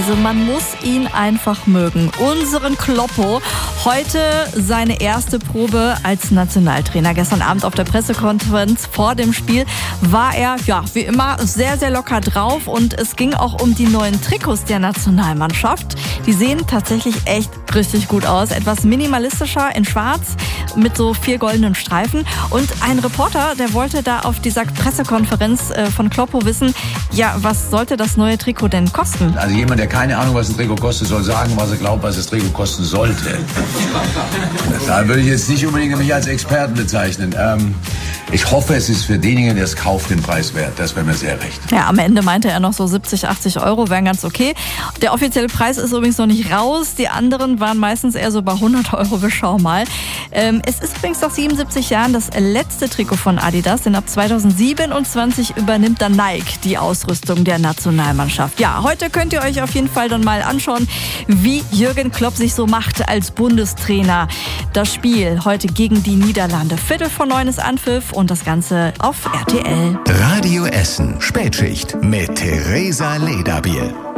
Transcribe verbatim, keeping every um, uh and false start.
Also man muss ihn einfach mögen. Unseren Kloppo. Heute seine erste Probe als Nationaltrainer. Gestern Abend auf der Pressekonferenz vor dem Spiel war er, ja, wie immer sehr, sehr locker drauf. Und es ging auch um die neuen Trikots der Nationalmannschaft. Die sehen tatsächlich echt richtig gut aus. Etwas minimalistischer in schwarz mit so vier goldenen Streifen. Und ein Reporter, der wollte da auf dieser Pressekonferenz von Kloppo wissen, ja, was sollte das neue Trikot denn kosten? Also jemand, der keine Ahnung, was ein Trikot kostet, soll sagen, was er glaubt, was das Trikot kosten sollte. Da würde ich jetzt nicht unbedingt mich als Experten bezeichnen. Ähm, ich hoffe, es ist für denjenigen, der es kauft, den Preis wert. Das wäre mir sehr recht. Ja, am Ende meinte er noch so siebzig, achtzig Euro wären ganz okay. Der offizielle Preis ist übrigens noch nicht raus. Die anderen waren meistens eher so bei hundert Euro. Wir schauen mal. Ähm, es ist übrigens nach siebenundsiebzig Jahren das letzte Trikot von Adidas, denn ab zweitausendsiebenundzwanzig übernimmt dann Nike die Ausrüstung der Nationalmannschaft. Ja, heute könnt ihr euch auf jeden Fall dann mal anschauen, wie Jürgen Klopp sich so macht als Bundestrainer. Das Spiel heute gegen die Niederlande. Viertel vor neun ist Anpfiff und das Ganze auf R T L. Radio Essen, Spätschicht mit Theresa Lederbiel.